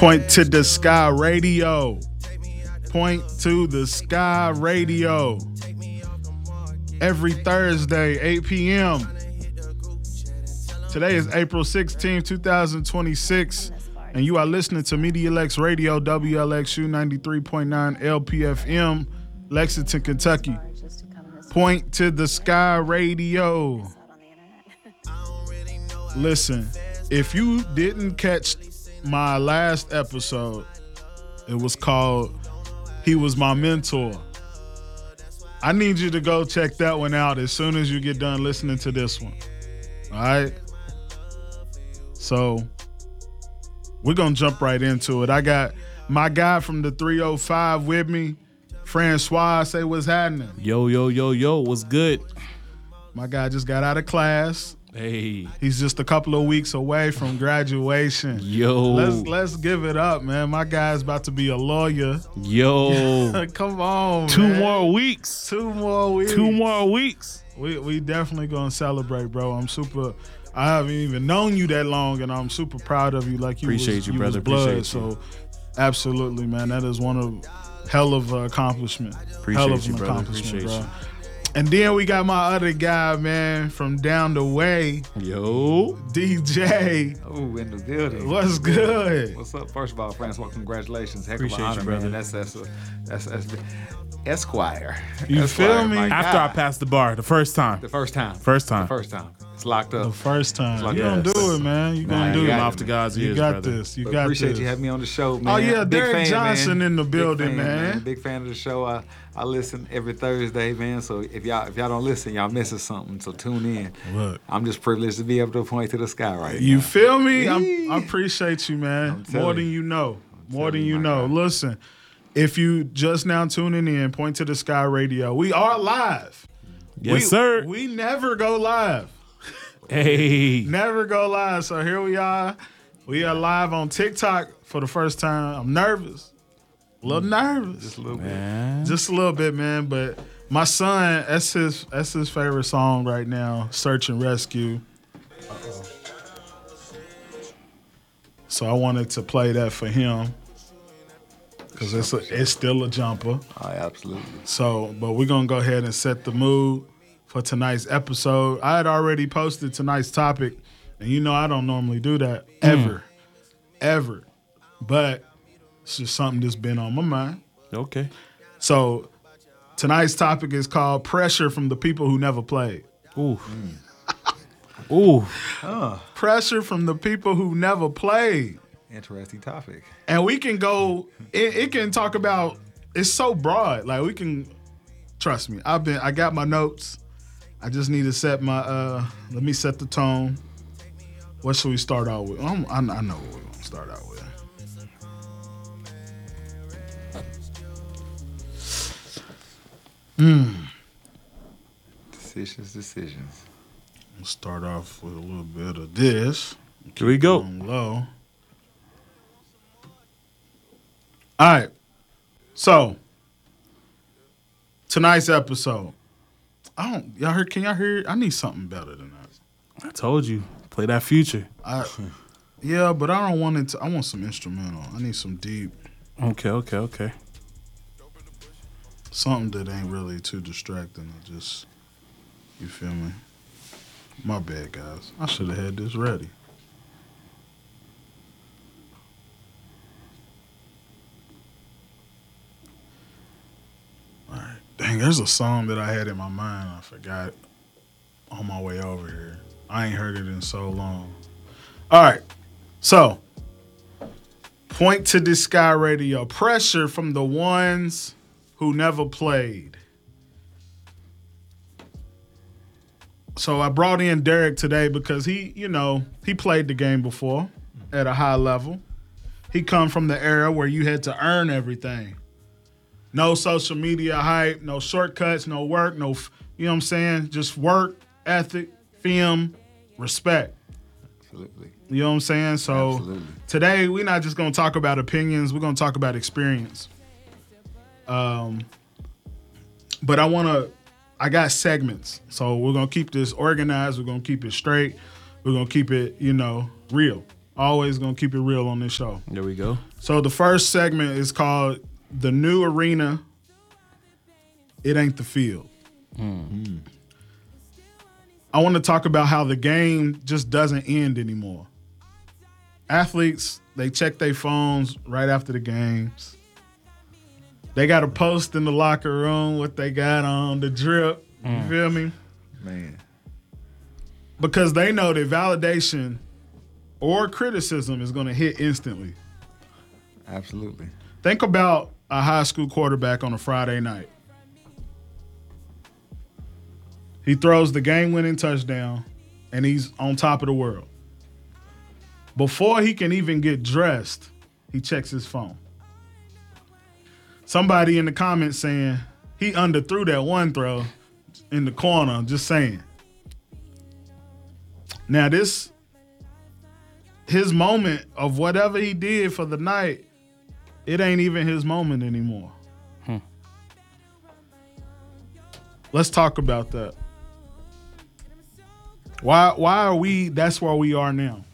Point to the Sky Radio. Point to the Sky Radio. Every Thursday, 8 p.m. Today is April 16, 2026, and you are listening to Media Lex Radio, WLXU 93.9 LPFM, Lexington, Kentucky. Point to the Sky Radio. Listen, if you didn't catch my last episode, it was called He Was My Mentor. I need you to go check that one out as soon as you get done listening to this one. All right? So we're going to jump right into it. I got my guy from the 305 with me, Francois. Say what's happening. Yo, what's good? My guy just got out of class. Hey. He's just a couple of weeks away from graduation. Yo. Let's give it up, man. My guy's about to be a lawyer. Yo. Come on, Two man. more weeks. 2 more weeks. 2 more weeks. We definitely gonna celebrate, bro. I haven't even known you that long, and I'm super proud of you. Like you Appreciate you, brother. Was blood, Appreciate you. So absolutely, man. That is one of hell of an accomplishment. Appreciate you, brother. Appreciate you. And then we got my other guy, man, from down the way. Yo. DJ. Oh, in the building. What's good? What's up? First of all, Francois, congratulations. Heck Appreciate of an honor, you, brother. man. That's Esquire. You feel me? After I passed the bar, the first time. The first time. It's locked up. The first time. Like You gonna do it, man. You gonna do you it. got Off to God's You ears, got brother. this. You But got appreciate this. you having me on the show, man. Oh, yeah, Big Derek fan, Johnson man. in the building, Big fan, man. Big fan of the show. I listen every Thursday, man. So if y'all don't listen, y'all missing something. So tune in. Look. I'm just privileged to be able to point to the sky right now. You feel me? Yee. I appreciate you, man. telling More than you. you know. More than telling you you, my know. guy. Listen, if you just now tuning in, Point to the Sky Radio. We are live. Yes, sir. We never go live. Hey. Never go live. So here we are. We are live on TikTok for the first time. I'm nervous. A little nervous. Just a little bit. Man. Just a little bit, man. But my son, that's his favorite song right now, Search and Rescue. So I wanted to play that for him because it's still a jumper. Oh, absolutely. So, but we're going to go ahead and set the mood for tonight's episode. I had already posted tonight's topic, and you know I don't normally do that ever. But it's just something that's been on my mind. Okay. So tonight's topic is called Pressure from the People Who Never Played. Ooh. Ooh. Pressure from the people who never played. Interesting topic. And we can go, it can talk about, it's so broad. Like we can, trust me, I got my notes. I just need to set my, let me set the tone. What should we start out with? I know what we're going to start out with. Decisions. We'll start off with a little bit of this. Here we go. On low. All right. So, tonight's episode. Can y'all hear? I need something better than that. I told you. Play that future. Yeah, but I don't want it to. I want some instrumental. I need some deep, Okay. something that ain't really too distracting. You feel me? My bad, guys. I should have had this ready. All right. Dang, there's a song that I had in my mind. I forgot on my way over here. I ain't heard it in so long. All right. So, Point to the Sky Radio. Pressure from the ones who never played. So I brought in Derek today because he played the game before at a high level. He come from the era where you had to earn everything. No social media hype, no shortcuts, no work, you know what I'm saying? Just work, ethic, film, respect. Absolutely. You know what I'm saying? So Absolutely. Today we're not just going to talk about opinions. We're going to talk about experience. But I got segments. So we're going to keep this organized. We're going to keep it straight. We're going to keep it, real. Always gonna keep it real on this show. There we go. So the first segment is called The New Arena. It Ain't the Field. I want to talk about how the game just doesn't end anymore. Athletes, they check their phones right after the games. They got to post in the locker room what they got on, the drip. You feel me? Man. Because they know that validation or criticism is going to hit instantly. Absolutely. Think about a high school quarterback on a Friday night. He throws the game-winning touchdown, and he's on top of the world. Before he can even get dressed, he checks his phone. Somebody in the comments saying he underthrew that one throw in the corner, just saying. Now his moment of whatever he did for the night, it ain't even his moment anymore. Let's talk about that. Why are we, that's where we are now?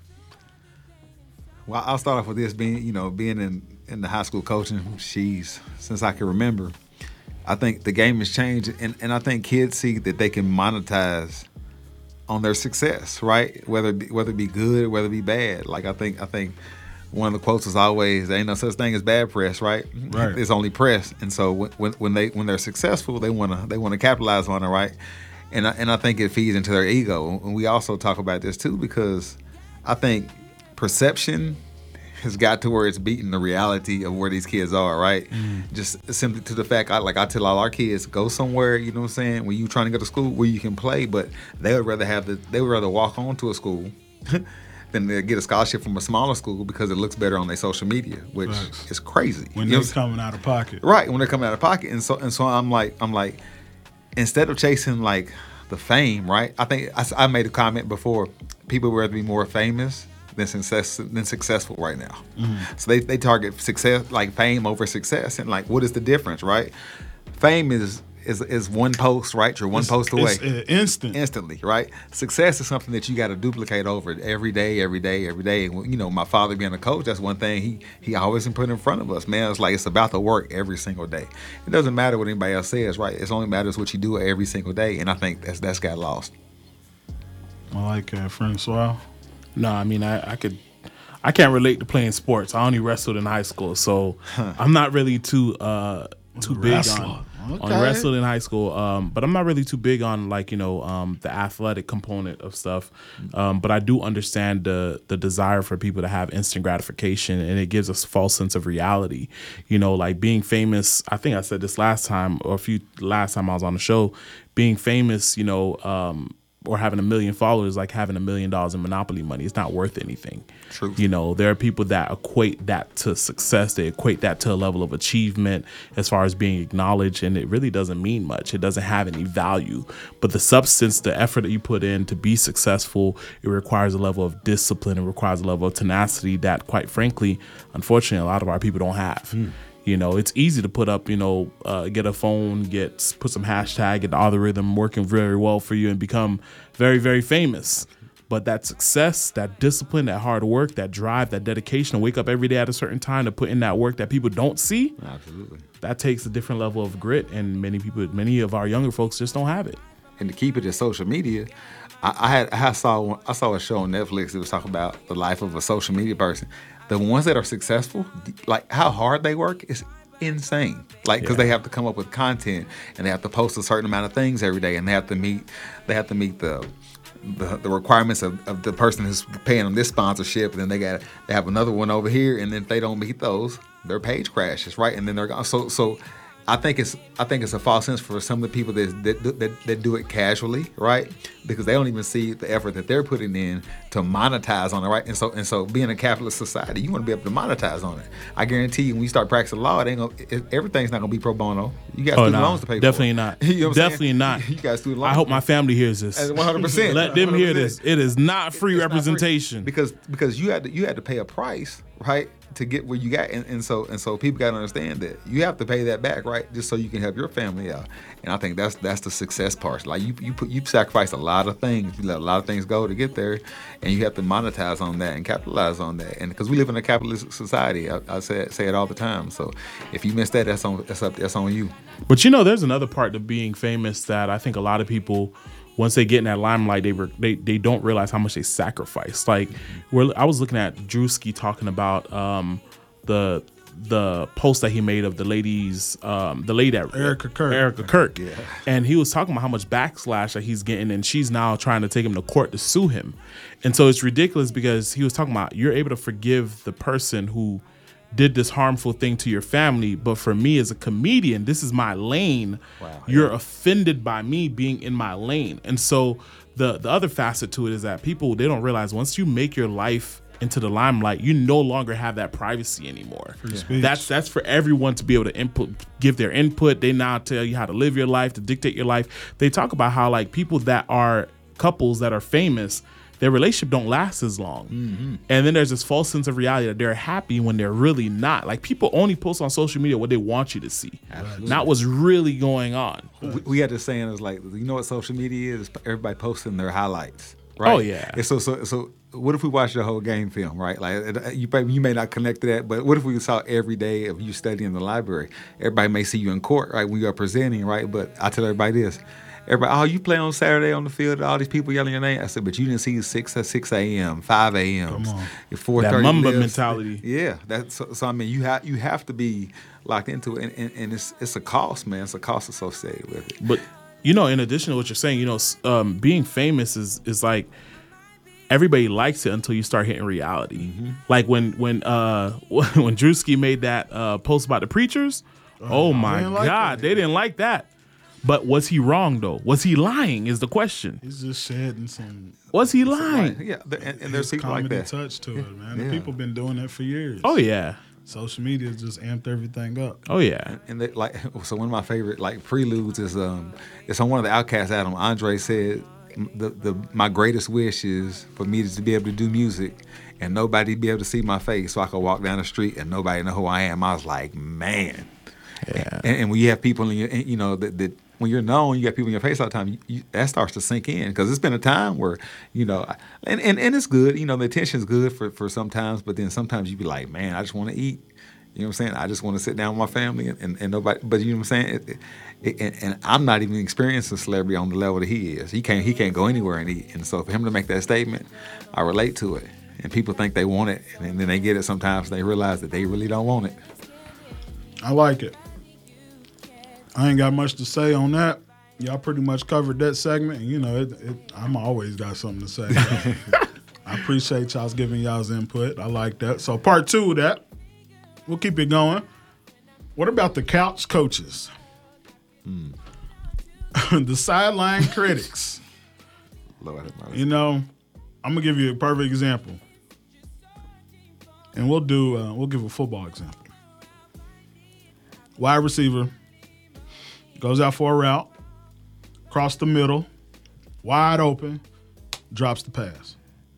Well, I'll start off with this being in the high school coaching, since I can remember, I think the game has changed, and I think kids see that they can monetize on their success, right? Whether it be good, whether it be bad. Like I think one of the quotes is always, "There ain't no such thing as bad press," right? Right. It's only press, and so when they're successful, they wanna capitalize on it, right? And I think it feeds into their ego. And we also talk about this too, because I think perception has got to where it's beating the reality of where these kids are, right? Just simply to the fact, I tell all our kids, go somewhere, you know what I'm saying, when you trying to go to school where you can play, but they would rather walk on to a school than to get a scholarship from a smaller school because it looks better on their social media, which is crazy. When they're coming out of pocket. Right, when they're coming out of pocket. And so I'm like, instead of chasing like the fame, right? I think I made a comment before, people would rather be more famous than successful right now. So they target success, like fame over success. And like, what is the difference, right? Fame is one post, right? You're one post away. It's Instantly, right? Success is something that you got to duplicate over every day. And, my father being a coach, that's one thing he always put in front of us, man. It's like, it's about the work every single day. It doesn't matter what anybody else says, right? It only matters what you do every single day. And I think that's got lost. I like that, Francois. No, I mean, I can't relate to playing sports. I only wrestled in high school, so I'm not really too big on wrestled in high school. But I'm not really too big on the athletic component of stuff. But I do understand the desire for people to have instant gratification, and it gives us a false sense of reality. Like being famous. I think I said this last time I was on the show. Being famous, or having 1 million followers, like having $1 million in Monopoly money. It's not worth anything. True. There are people that equate that to success. They equate that to a level of achievement as far as being acknowledged, and it really doesn't mean much. It doesn't have any value. But the substance, the effort that you put in to be successful, it requires a level of discipline. It requires a level of tenacity that, quite frankly, unfortunately, a lot of our people don't have. It's easy to put up, get a phone, put some hashtag, get the algorithm working very well for you and become very, very famous. But that success, that discipline, that hard work, that drive, that dedication to wake up every day at a certain time to put in that work that people don't see, absolutely, that takes a different level of grit. And many of our younger folks just don't have it. And to keep it in social media, I saw a show on Netflix that was talking about the life of a social media person. The ones that are successful, like how hard they work is insane. Like, because they have to come up with content and they have to post a certain amount of things every day, and they have to meet the requirements of the person who's paying them this sponsorship, and then they have another one over here, and then if they don't meet those, their page crashes, right? And then they're gone. So I think it's a false sense for some of the people that do it casually, right? Because they don't even see the effort that they're putting in to monetize on it, right? And so being a capitalist society, you want to be able to monetize on it. I guarantee you, when you start practicing law, everything's not gonna be pro bono. You got student loans to pay definitely for. Not. You know what I'm definitely saying? not. You got student loans. I hope my family hears this. 100%. Let them hear 100%. this. It is not free representation. Because you had to pay a price, right, to get where you got, and so people got to understand that you have to pay that back, right, just so you can help your family out. And I think that's the success part. Like you sacrifice a lot of things, you let a lot of things go to get there, and you have to monetize on that and capitalize on that. And because we live in a capitalist society, I say it all the time. So if you miss that, that's on you. But you know, there's another part to being famous that I think a lot of people, once they get in that limelight, they don't realize how much they sacrifice. Like, I was looking at Drewski talking about the post that he made of the lady that Erica Kirk, and he was talking about how much backlash that he's getting, and she's now trying to take him to court to sue him. And so it's ridiculous because he was talking about, you're able to forgive the person who did this harmful thing to your family, but for me as a comedian, this is my lane. Wow. You're offended by me being in my lane. And so the other facet to it is that people, they don't realize once you make your life into the limelight, you no longer have that privacy anymore. That's for everyone to be able to give their input. They now tell you how to live your life, to dictate your life. They talk about how, like, people that are couples that are famous, their relationship don't last as long. Mm-hmm. And then there's this false sense of reality that they're happy when they're really not. Like, people only post on social media what they want you to see, not what's really going on. We had this saying, it's like, you know what social media is? Everybody posting their highlights. Right? Oh yeah. And so what if we watched the whole game film, right? Like, you may not connect to that, but what if we saw every day of you studying in the library? Everybody may see you in court, right, when you are presenting, right? But I tell everybody this. Everybody, oh, you play on Saturday on the field, all these people yelling your name. I said, but you didn't see 6 a.m., 5 a.m., 4:30. That Mamba mentality. Yeah. So I mean, you have to be locked into it, and it's a cost, man. It's a cost associated with it. But you know, in addition to what you're saying, you know, being famous is like, everybody likes it until you start hitting reality. Mm-hmm. Like when Drewski made that post about the preachers, oh my God, they didn't like that. But was he wrong though? Was he lying? Is the question. He's just shedding some. Was he lying? Yeah, and there's people like that. Touch to it, man. Yeah. People been doing that for years. Oh yeah. Social media just amped everything up. Oh yeah. And they, like, so one of my favorite like preludes is it's on one of the Outkast album. Andre said, my greatest wish is for me to be able to do music and nobody be able to see my face, so I could walk down the street and nobody know who I am. I was like, man. Yeah. And when you have people in your, you know, that when you're known, you got people in your face all the time, that starts to sink in, because it's been a time where, you know, and it's good, you know, the attention's good for sometimes, but then sometimes you be like, man, I just want to eat. You know what I'm saying? I just want to sit down with my family and nobody, but you know what I'm saying? And I'm not even experiencing celebrity on the level that he is. He can't go anywhere and eat. And so for him to make that statement, I relate to it. And people think they want it, and then they get it sometimes, and they realize that they really don't want it. I like it. I ain't got much to say on that. Y'all pretty much covered that segment. And, you know, I'm always got something to say. I appreciate y'all's giving y'all's input. I like that. So part 2 of that, we'll keep it going. What about the couch coaches? The sideline critics. Lord, you know, I'm going to give you a perfect example. And we'll give a football example. Wide receiver goes out for a route, across the middle, wide open, drops the pass.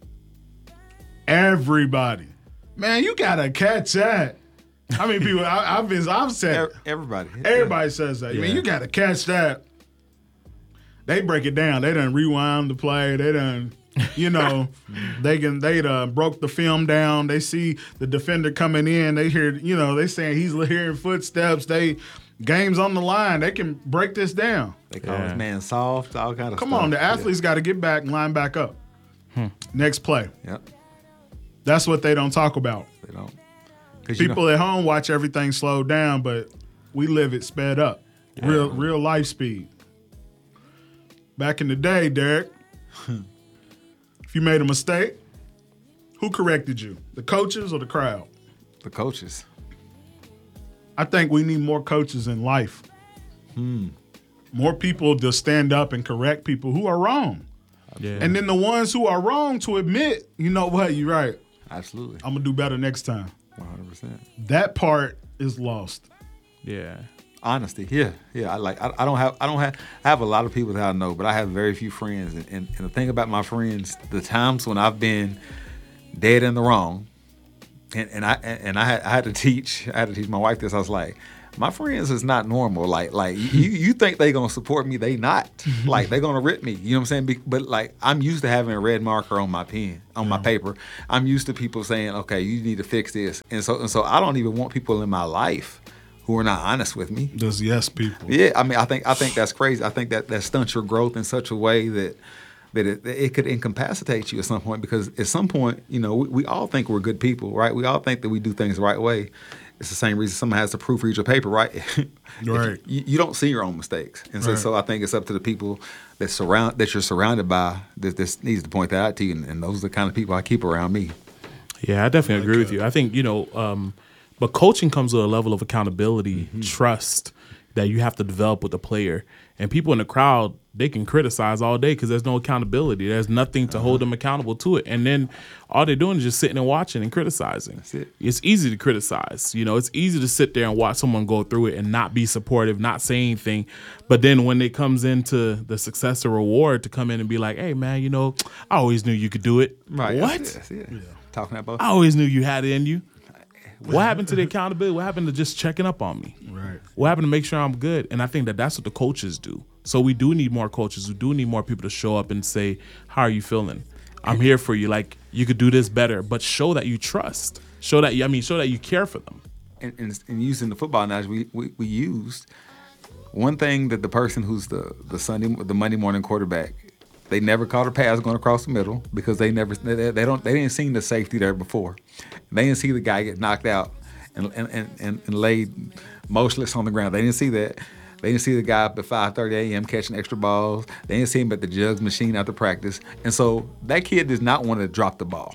Everybody, man, you gotta catch that. How many people? I've said everybody says that. Yeah. I mean, you gotta catch that. They break it down. They done rewind the play. They done, you know, they done broke the film down. They see the defender coming in. They hear, you know, they saying he's hearing footsteps. Game's on the line. They can break this down. They call this man soft, all kind of stuff. Come on, the athletes got to get back, line back up. Next play. Yep. That's what they don't talk about. They don't. People at home watch everything slow down, but we live it sped up. Yeah. Real life speed. Back in the day, Derek, if you made a mistake, who corrected you? The coaches or the crowd? The coaches. I think we need more coaches in life. More people to stand up and correct people who are wrong. Yeah. And then the ones who are wrong to admit, you know what, you're right. Absolutely. I'm going to do better next time. 100%. That part is lost. Yeah. Honesty. Yeah. I have a lot of people that I know, but I have very few friends. And the thing about my friends, the times when I've been dead in the wrong, And I had to teach my wife this. I was like, my friends is not normal. Like you think they gonna support me? They not. Like they gonna rip me. You know what I'm saying? But like I'm used to having a red marker on my pen, on my paper. I'm used to people saying, okay, you need to fix this. And so I don't even want people in my life who are not honest with me. Those yes people. Yeah, I mean, I think that's crazy. I think that stunts your growth in such a way that it could incapacitate you at some point, because at some point, you know, we all think we're good people, right? We all think that we do things the right way. It's the same reason someone has to proofread your paper, right? Right. You don't see your own mistakes. And so I think it's up to the people that you're surrounded by that this needs to point that out to you. And those are the kind of people I keep around me. Yeah, I definitely agree with you. I think, but coaching comes with a level of accountability, trust that you have to develop with the player. And people in the crowd, they can criticize all day because there's no accountability. There's nothing to hold them accountable to it. And then all they're doing is just sitting and watching and criticizing. That's it. It's easy to criticize. It's easy to sit there and watch someone go through it and not be supportive, not say anything. But then when it comes into the success or reward, to come in and be like, hey, man, I always knew you could do it. Right. What? That's it. Yeah. Talking about. I always knew you had it in you. What happened to the accountability? What happened to just checking up on me? Right. What happened to make sure I'm good? And I think that's what the coaches do. So we do need more coaches. We do need more people to show up and say, how are you feeling? I'm here for you. Like, you could do this better, but show that you trust. Show that you care for them. And using the football analogy, we used one thing that the person who's the Monday morning quarterback, they never caught a pass going across the middle because they didn't see the safety there before. They didn't see the guy get knocked out and laid motionless on the ground. They didn't see that. They didn't see the guy up at 5:30 a.m. catching extra balls. They didn't see him at the jugs machine after practice. And so that kid does not want to drop the ball.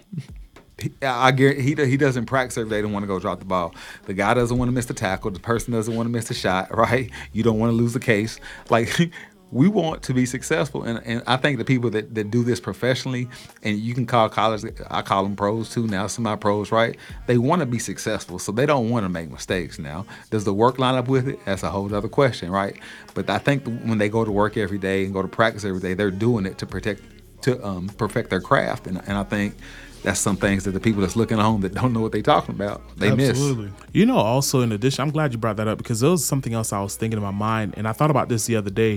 I guarantee he doesn't practice every day to want to go drop the ball. The guy doesn't want to miss the tackle. The person doesn't want to miss the shot, right? You don't want to lose the case. Like, we want to be successful. And I think the people that do this professionally, and you can call college, I call them pros too now, semi-pros, right? They want to be successful, so they don't want to make mistakes now. Does the work line up with it? That's a whole other question, right? But I think when they go to work every day and go to practice every day, they're doing it to perfect their craft. And I think that's some things that the people that's looking at home that don't know what they're talking about, they miss. Also, in addition, I'm glad you brought that up, because there was something else I was thinking in my mind, and I thought about this the other day.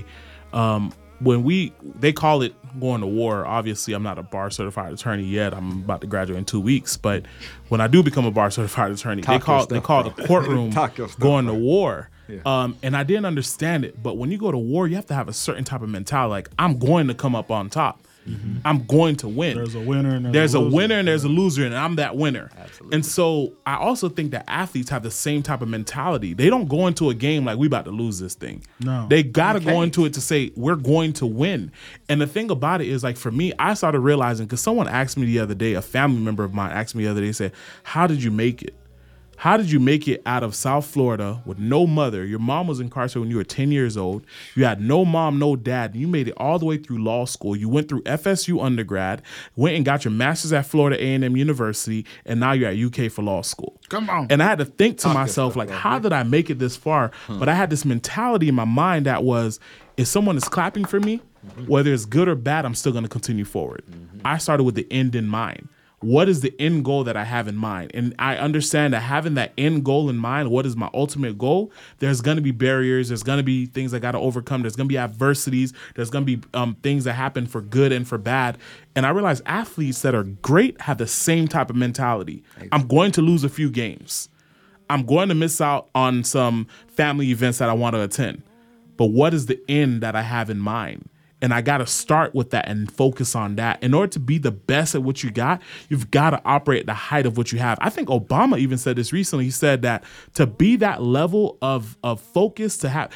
When they call it going to war, obviously I'm not a bar certified attorney yet. I'm about to graduate in 2 weeks, but when I do become a bar certified attorney, they call the courtroom going to war. Yeah. And I didn't understand it, but when you go to war, you have to have a certain type of mentality. Like, I'm going to come up on top. Mm-hmm. I'm going to win. There's a winner and there's a winner and there's a loser, and I'm that winner. Absolutely. And so I also think that athletes have the same type of mentality. They don't go into a game like, we about to lose this thing. No. They got to go into it to say, we're going to win. And the thing about it is, like, for me, I started realizing, because someone asked me the other day, a family member of mine asked me the other day, said, how did you make it? How did you make it out of South Florida with no mother? Your mom was incarcerated when you were 10 years old. You had no mom, no dad. And you made it all the way through law school. You went through FSU undergrad, went and got your master's at Florida A&M University, and now you're at UK for law school. Come on. And I had to think to myself, like, how did I make it this far? But I had this mentality in my mind that was, if someone is clapping for me, whether it's good or bad, I'm still going to continue forward. I started with the end in mind. What is the end goal that I have in mind? And I understand that having that end goal in mind, what is my ultimate goal? There's going to be barriers. There's going to be things I got to overcome. There's going to be adversities. There's going to be things that happen for good and for bad. And I realize athletes that are great have the same type of mentality. I'm going to lose a few games. I'm going to miss out on some family events that I want to attend. But what is the end that I have in mind? And I got to start with that and focus on that. In order to be the best at what you got, you've got to operate at the height of what you have. I think Obama even said this recently. He said that to be that level of focus, to have,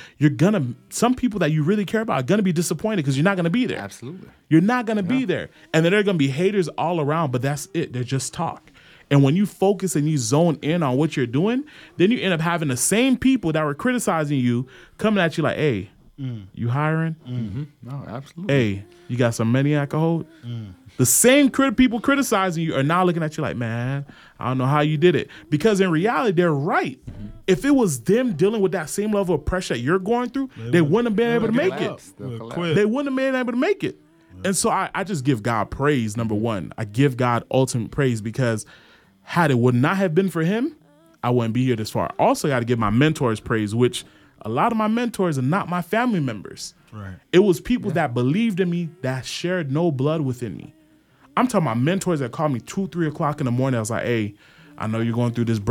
some people that you really care about are going to be disappointed because you're not going to be there. Absolutely. You're not going to be there. And then there are going to be haters all around, but that's it. They're just talk. And when you focus and you zone in on what you're doing, then you end up having the same people that were criticizing you coming at you like, hey, you hiring? Mm-hmm. No, absolutely. Hey, you got some money I can hold? The same people criticizing you are now looking at you like, man, I don't know how you did it. Because in reality, they're right. If it was them dealing with that same level of pressure that you're going through, they wouldn't have been able to make it. They wouldn't have been able to make it. And so I just give God praise, number one. I give God ultimate praise because had it would not have been for him, I wouldn't be here this far. Also, got to give my mentors praise, which a lot of my mentors are not my family members. Right. It was people that believed in me, that shared no blood within me. I'm talking about mentors that called me 2, 3 o'clock in the morning. I was like, hey, I know you're going through this